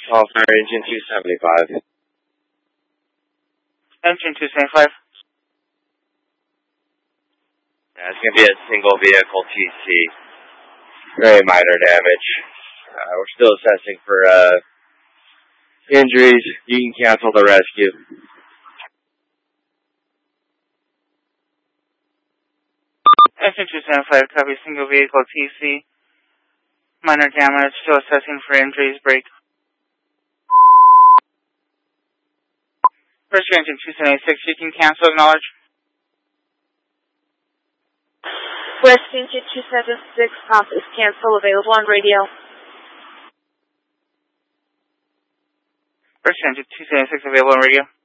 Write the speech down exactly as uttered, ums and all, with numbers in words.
call for engine two seventy-five. Engine two seventy-five. Yeah, it's going to be a single vehicle T C. Very minor damage. Uh, we're still assessing for uh, injuries. You can cancel the rescue. Engine two seventy-five, copy, single vehicle T C. Minor damage, still assessing for injuries, break. First engine two seventy-six, you can cancel, acknowledge. West engine two seventy-six, off is cancel, available on radio. First engine two seventy-six, available on radio.